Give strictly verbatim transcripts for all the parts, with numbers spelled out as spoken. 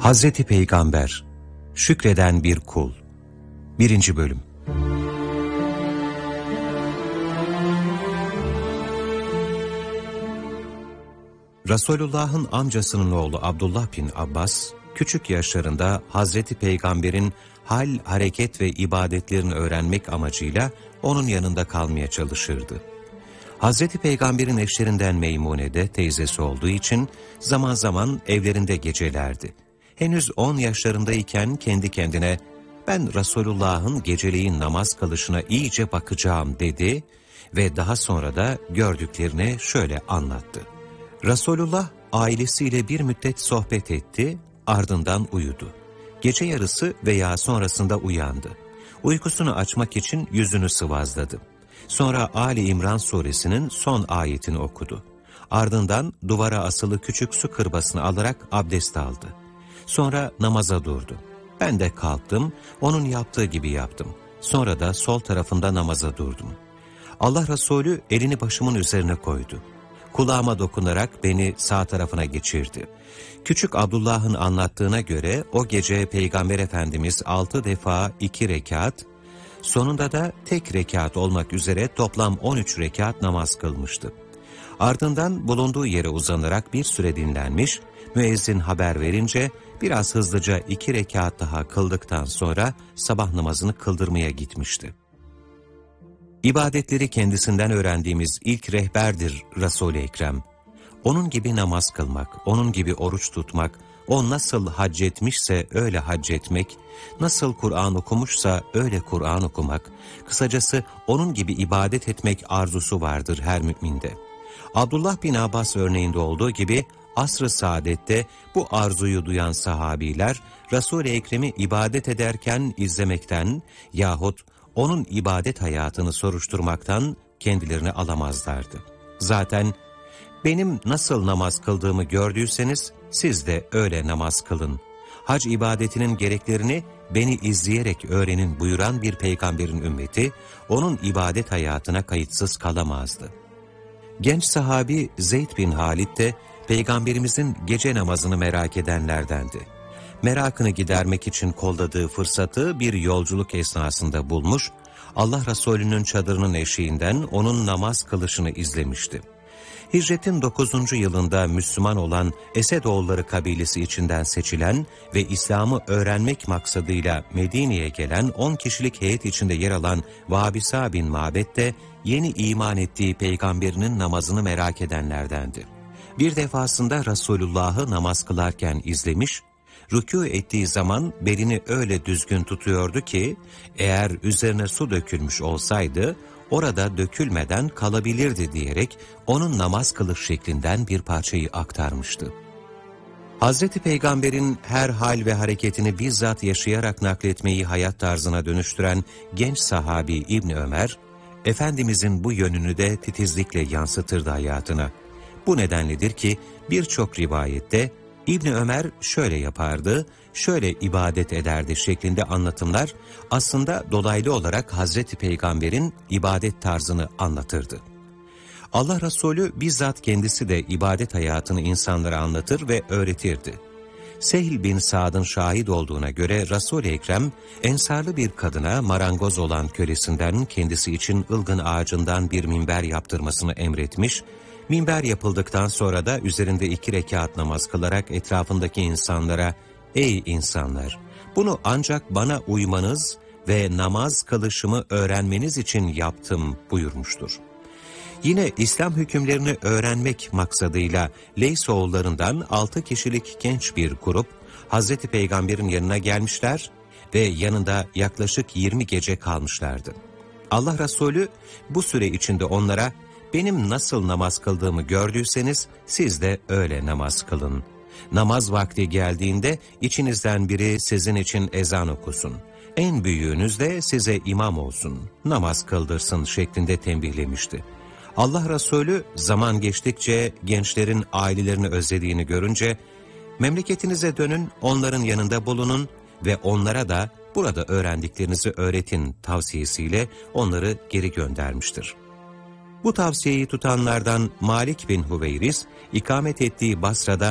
Hazreti Peygamber, şükreden bir kul. Birinci bölüm. Resulullah'ın amcasının oğlu Abdullah bin Abbas, küçük yaşlarında Hazreti Peygamber'in hal, hareket ve ibadetlerini öğrenmek amacıyla onun yanında kalmaya çalışırdı. Hazreti Peygamber'in eşlerinden Meymune de teyzesi olduğu için zaman zaman evlerinde gecelerdi. Henüz on yaşlarındayken kendi kendine, ben Resulullah'ın geceleyin namaz kılışına iyice bakacağım dedi ve daha sonra da gördüklerini şöyle anlattı. Resulullah ailesiyle bir müddet sohbet etti, ardından uyudu. Gece yarısı veya sonrasında uyandı. Uykusunu açmak için yüzünü sıvazladı. Sonra Ali İmran suresinin son ayetini okudu. Ardından duvara asılı küçük su kırbasını alarak abdest aldı. Sonra namaza durdu. Ben de kalktım, onun yaptığı gibi yaptım. Sonra da sol tarafında namaza durdum. Allah Resulü elini başımın üzerine koydu. Kulağıma dokunarak beni sağ tarafına geçirdi. Küçük Abdullah'ın anlattığına göre o gece Peygamber Efendimiz altı defa iki rekat, sonunda da tek rekat olmak üzere toplam on üç rekat namaz kılmıştı. Ardından bulunduğu yere uzanarak bir süre dinlenmiş, müezzin haber verince biraz hızlıca iki rekat daha kıldıktan sonra sabah namazını kıldırmaya gitmişti. İbadetleri kendisinden öğrendiğimiz ilk rehberdir Resul-i Ekrem. Onun gibi namaz kılmak, onun gibi oruç tutmak, o nasıl hac etmişse öyle hac etmek, nasıl Kur'an okumuşsa öyle Kur'an okumak, kısacası onun gibi ibadet etmek arzusu vardır her müminde. Abdullah bin Abbas örneğinde olduğu gibi asr-ı saadette bu arzuyu duyan sahabiler, Resul-i Ekrem'i ibadet ederken izlemekten yahut onun ibadet hayatını soruşturmaktan kendilerini alamazlardı. Zaten benim nasıl namaz kıldığımı gördüyseniz siz de öyle namaz kılın. Hac ibadetinin gereklerini beni izleyerek öğrenin buyuran bir peygamberin ümmeti, onun ibadet hayatına kayıtsız kalamazdı. Genç sahabi Zeyd bin Halid de Peygamberimizin gece namazını merak edenlerdendi. Merakını gidermek için kolladığı fırsatı bir yolculuk esnasında bulmuş, Allah Resulü'nün çadırının eşiğinden onun namaz kılışını izlemişti. Hicretin dokuzuncu yılında Müslüman olan Esedoğulları kabilesi içinden seçilen ve İslam'ı öğrenmek maksadıyla Medine'ye gelen on kişilik heyet içinde yer alan Vabisa bin Mabed de yeni iman ettiği peygamberinin namazını merak edenlerdendi. Bir defasında Resulullah'ı namaz kılarken izlemiş, rükû ettiği zaman belini öyle düzgün tutuyordu ki, eğer üzerine su dökülmüş olsaydı, orada dökülmeden kalabilirdi diyerek onun namaz kılış şeklinden bir parçayı aktarmıştı. Hazreti Peygamber'in her hal ve hareketini bizzat yaşayarak nakletmeyi hayat tarzına dönüştüren genç sahabi İbni Ömer, Efendimizin bu yönünü de titizlikle yansıtırdı hayatına. Bu nedenledir ki birçok rivayette İbni Ömer şöyle yapardı, şöyle ibadet ederdi şeklinde anlatımlar aslında dolaylı olarak Hazreti Peygamber'in ibadet tarzını anlatırdı. Allah Resulü bizzat kendisi de ibadet hayatını insanlara anlatır ve öğretirdi. Sehl bin Sa'd'ın şahit olduğuna göre Resul-i Ekrem, ensarlı bir kadına marangoz olan kölesinden kendisi için ılgın ağacından bir minber yaptırmasını emretmiş, minber yapıldıktan sonra da üzerinde iki rekat namaz kılarak etrafındaki insanlara, ''Ey insanlar, bunu ancak bana uymanız ve namaz kılışımı öğrenmeniz için yaptım.'' buyurmuştur. Yine İslam hükümlerini öğrenmek maksadıyla Leys oğullarından altı kişilik genç bir grup Hazreti Peygamber'in yanına gelmişler ve yanında yaklaşık yirmi gece kalmışlardı. Allah Resulü bu süre içinde onlara, benim nasıl namaz kıldığımı gördüyseniz siz de öyle namaz kılın. Namaz vakti geldiğinde içinizden biri sizin için ezan okusun. En büyüğünüz de size imam olsun, namaz kıldırsın şeklinde tembihlemişti. Allah Resulü zaman geçtikçe gençlerin ailelerini özlediğini görünce, memleketinize dönün, onların yanında bulunun ve onlara da burada öğrendiklerinizi öğretin tavsiyesiyle onları geri göndermiştir. Bu tavsiyeyi tutanlardan Malik bin Hüveyris, ikamet ettiği Basra'da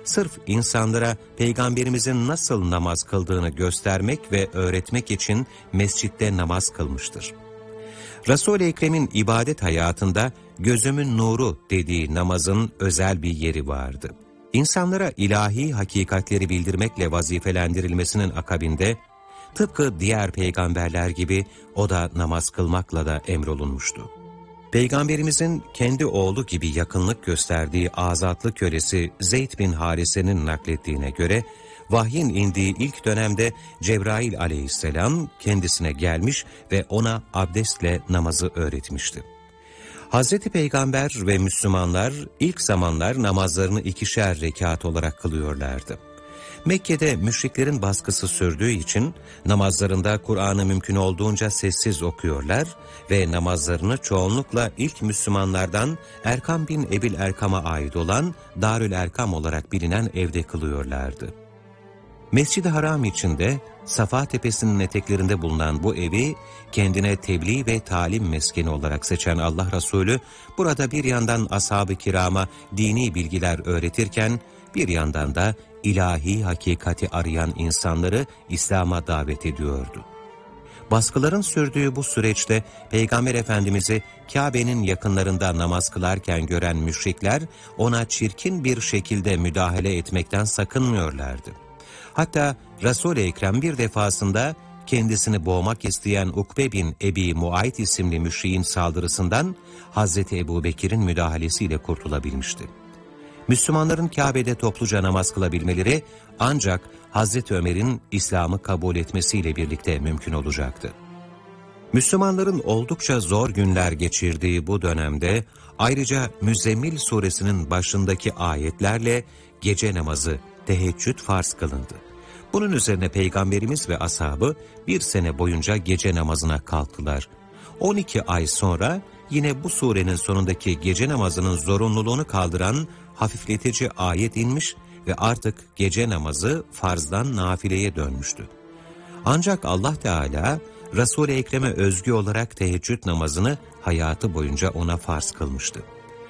sırf insanlara Peygamberimizin nasıl namaz kıldığını göstermek ve öğretmek için mescitte namaz kılmıştır. Resul-i Ekrem'in ibadet hayatında gözümün nuru dediği namazın özel bir yeri vardı. İnsanlara ilahi hakikatleri bildirmekle vazifelendirilmesinin akabinde, tıpkı diğer peygamberler gibi o da namaz kılmakla da emrolunmuştu. Peygamberimizin kendi oğlu gibi yakınlık gösterdiği azatlı kölesi Zeyd bin Harise'nin naklettiğine göre, vahyin indiği ilk dönemde Cebrail aleyhisselam kendisine gelmiş ve ona abdestle namazı öğretmişti. Hazreti Peygamber ve Müslümanlar ilk zamanlar namazlarını ikişer rekat olarak kılıyorlardı. Mekke'de müşriklerin baskısı sürdüğü için namazlarında Kur'an'ı mümkün olduğunca sessiz okuyorlar ve namazlarını çoğunlukla ilk Müslümanlardan Erkam bin Ebil Erkam'a ait olan Darül Erkam olarak bilinen evde kılıyorlardı. Mescid-i Haram içinde Safa Tepesi'nin eteklerinde bulunan bu evi kendine tebliğ ve talim meskeni olarak seçen Allah Resulü burada bir yandan ashab-ı kirama dini bilgiler öğretirken bir yandan da ilahi hakikati arayan insanları İslam'a davet ediyordu. Baskıların sürdüğü bu süreçte Peygamber Efendimiz'i Kabe'nin yakınlarında namaz kılarken gören müşrikler ona çirkin bir şekilde müdahale etmekten sakınmıyorlardı. Hatta Resul-i Ekrem bir defasında kendisini boğmak isteyen Ukbe bin Ebi Muayt isimli müşriğin saldırısından Hazreti Ebubekir'in müdahalesiyle kurtulabilmişti. Müslümanların Kabe'de topluca namaz kılabilmeleri ancak Hazreti Ömer'in İslam'ı kabul etmesiyle birlikte mümkün olacaktı. Müslümanların oldukça zor günler geçirdiği bu dönemde ayrıca Müzzemmil suresinin başındaki ayetlerle gece namazı, teheccüd farz kılındı. Bunun üzerine Peygamberimiz ve ashabı bir sene boyunca gece namazına kalktılar. on iki ay sonra yine bu surenin sonundaki gece namazının zorunluluğunu kaldıran hafifletici ayet inmiş ve artık gece namazı farzdan nafileye dönmüştü. Ancak Allah Teala Resul-i Ekrem'e özgü olarak teheccüd namazını hayatı boyunca ona farz kılmıştı.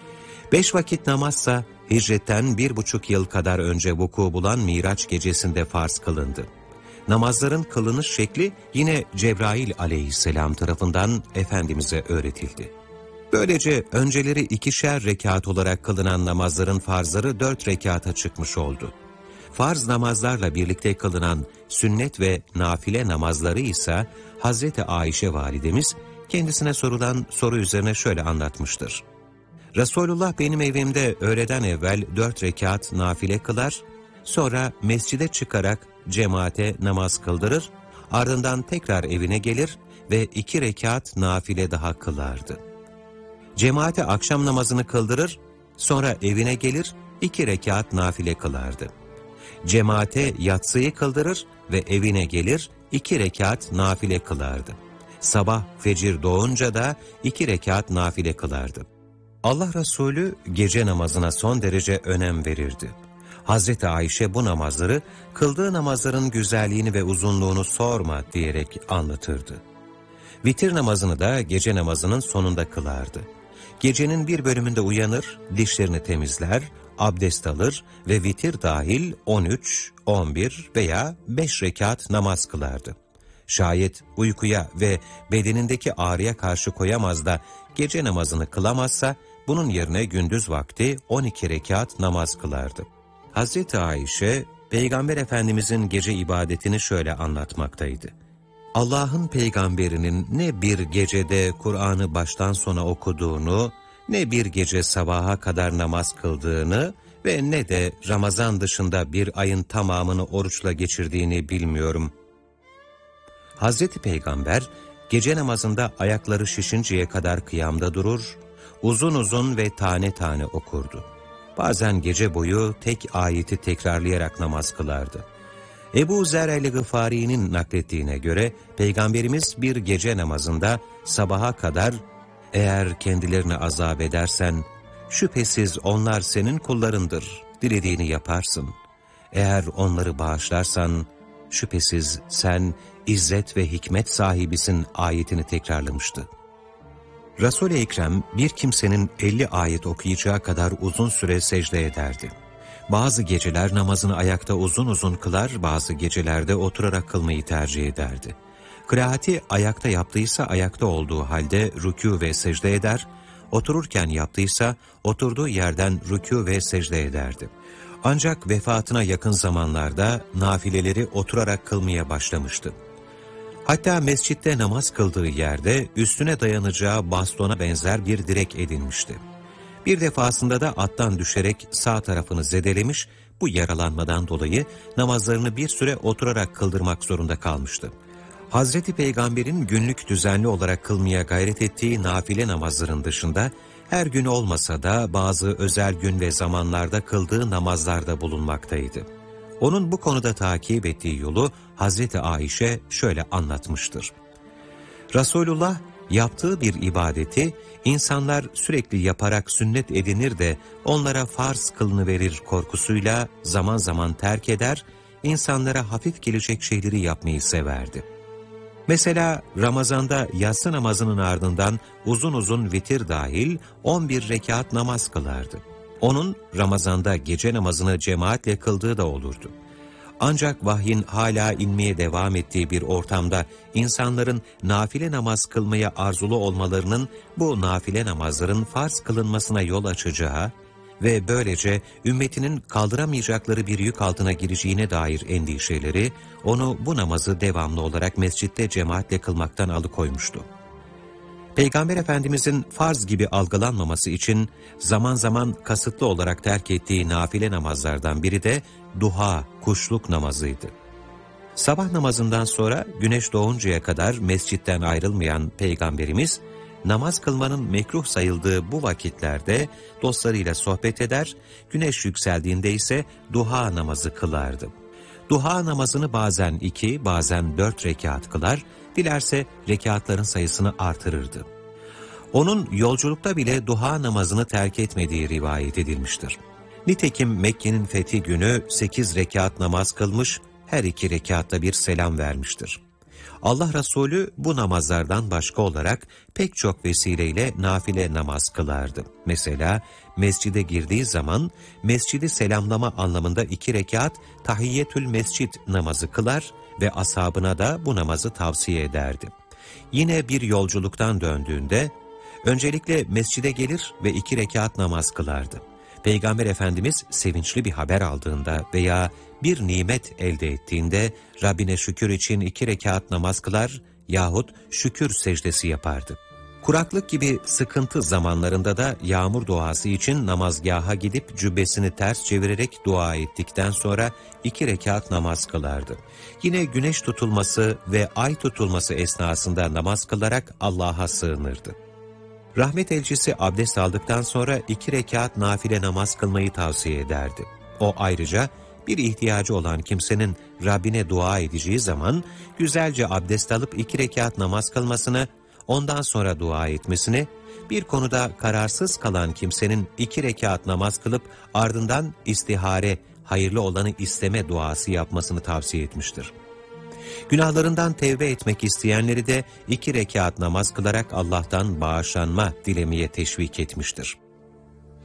Beş vakit namazsa hicretten bir buçuk yıl kadar önce vuku bulan Miraç gecesinde farz kılındı. Namazların kılınış şekli yine Cebrail aleyhisselam tarafından Efendimiz'e öğretildi. Böylece önceleri ikişer rekat olarak kılınan namazların farzları dört rekata çıkmış oldu. Farz namazlarla birlikte kılınan sünnet ve nafile namazları ise Hazreti Ayşe validemiz kendisine sorulan soru üzerine şöyle anlatmıştır. Resulullah benim evimde öğleden evvel dört rekat nafile kılar, sonra mescide çıkarak cemaate namaz kıldırır, ardından tekrar evine gelir ve iki rekat nafile daha kılardı. Cemaate akşam namazını kıldırır, sonra evine gelir, iki rekat nafile kılardı. Cemaate yatsıyı kıldırır ve evine gelir, iki rekat nafile kılardı. Sabah fecir doğunca da iki rekat nafile kılardı. Allah Resulü gece namazına son derece önem verirdi. Hazreti Ayşe bu namazları kıldığı namazların güzelliğini ve uzunluğunu sorma diyerek anlatırdı. Vitir namazını da gece namazının sonunda kılardı. Gecenin bir bölümünde uyanır, dişlerini temizler, abdest alır ve vitir dahil on üç, on bir veya beş rekat namaz kılardı. Şayet uykuya ve bedenindeki ağrıya karşı koyamaz da gece namazını kılamazsa bunun yerine gündüz vakti on iki rekat namaz kılardı. Hazreti Ayşe, Peygamber Efendimizin gece ibadetini şöyle anlatmaktaydı. Allah'ın peygamberinin ne bir gecede Kur'an'ı baştan sona okuduğunu, ne bir gece sabaha kadar namaz kıldığını ve ne de Ramazan dışında bir ayın tamamını oruçla geçirdiğini bilmiyorum. Hazreti Peygamber gece namazında ayakları şişinceye kadar kıyamda durur, uzun uzun ve tane tane okurdu. Bazen gece boyu tek ayeti tekrarlayarak namaz kılardı. Ebu Zer el-Gıfari'nin naklettiğine göre Peygamberimiz bir gece namazında sabaha kadar "Eğer kendilerini azap edersen şüphesiz onlar senin kullarındır, dilediğini yaparsın. Eğer onları bağışlarsan şüphesiz sen izzet ve hikmet sahibisin" ayetini tekrarlamıştı. Resul-i Ekrem bir kimsenin elli ayet okuyacağı kadar uzun süre secde ederdi. Bazı geceler namazını ayakta uzun uzun kılar, bazı gecelerde oturarak kılmayı tercih ederdi. Kıraati ayakta yaptıysa ayakta olduğu halde rükû ve secde eder, otururken yaptıysa oturduğu yerden rükû ve secde ederdi. Ancak vefatına yakın zamanlarda nafileleri oturarak kılmaya başlamıştı. Hatta mescitte namaz kıldığı yerde üstüne dayanacağı bastona benzer bir direk edinmişti. Bir defasında da attan düşerek sağ tarafını zedelemiş, bu yaralanmadan dolayı namazlarını bir süre oturarak kıldırmak zorunda kalmıştı. Hazreti Peygamber'in günlük düzenli olarak kılmaya gayret ettiği nafile namazların dışında, her gün olmasa da bazı özel gün ve zamanlarda kıldığı namazlarda bulunmaktaydı. Onun bu konuda takip ettiği yolu Hazreti Ayşe şöyle anlatmıştır. Resulullah yaptığı bir ibadeti insanlar sürekli yaparak sünnet edinir de onlara farz kılınıverir korkusuyla zaman zaman terk eder, insanlara hafif gelecek şeyleri yapmayı severdi. Mesela Ramazan'da yatsı namazının ardından uzun uzun vitir dahil on bir rekat namaz kılardı. Onun Ramazan'da gece namazını cemaatle kıldığı da olurdu. Ancak vahyin hala inmeye devam ettiği bir ortamda insanların nafile namaz kılmaya arzulu olmalarının bu nafile namazların farz kılınmasına yol açacağı ve böylece ümmetinin kaldıramayacakları bir yük altına gireceğine dair endişeleri onu bu namazı devamlı olarak mescitte cemaatle kılmaktan alıkoymuştu. Peygamber Efendimizin farz gibi algılanmaması için zaman zaman kasıtlı olarak terk ettiği nafile namazlardan biri de duha, kuşluk namazıydı. Sabah namazından sonra güneş doğuncaya kadar mescitten ayrılmayan Peygamberimiz, namaz kılmanın mekruh sayıldığı bu vakitlerde dostlarıyla sohbet eder, güneş yükseldiğinde ise duha namazı kılardı. Duha namazını bazen iki, bazen dört rekat kılar, dilerse rekatların sayısını artırırdı. Onun yolculukta bile duha namazını terk etmediği rivayet edilmiştir. Nitekim Mekke'nin fethi günü sekiz rekat namaz kılmış, her iki rekatta bir selam vermiştir. Allah Resulü bu namazlardan başka olarak pek çok vesileyle nafile namaz kılardı. Mesela mescide girdiği zaman mescidi selamlama anlamında iki rekat tahiyyetül mescid namazı kılar ve ashabına da bu namazı tavsiye ederdi. Yine bir yolculuktan döndüğünde öncelikle mescide gelir ve iki rekat namaz kılardı. Peygamber Efendimiz sevinçli bir haber aldığında veya bir nimet elde ettiğinde Rabbine şükür için iki rekat namaz kılar yahut şükür secdesi yapardı. Kuraklık gibi sıkıntı zamanlarında da yağmur duası için namazgaha gidip cübbesini ters çevirerek dua ettikten sonra iki rekat namaz kılardı. Yine güneş tutulması ve ay tutulması esnasında namaz kılarak Allah'a sığınırdı. Rahmet elçisi abdest aldıktan sonra iki rekat nafile namaz kılmayı tavsiye ederdi. O ayrıca bir ihtiyacı olan kimsenin Rabbine dua edeceği zaman güzelce abdest alıp iki rekat namaz kılmasını, ondan sonra dua etmesini, bir konuda kararsız kalan kimsenin iki rekat namaz kılıp ardından istihare, hayırlı olanı isteme duası yapmasını tavsiye etmiştir. Günahlarından tevbe etmek isteyenleri de iki rekat namaz kılarak Allah'tan bağışlanma dilemeye teşvik etmiştir.